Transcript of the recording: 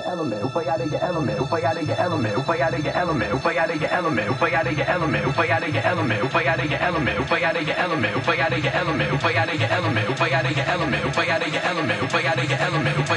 element, way out of your element, way out of your element, way out of your element, way out of your element, way out of your element, way out of your element, way out of your element, way out of your element, way out of your element, way out of your element, way out of your element, way out of your element, way out of your element,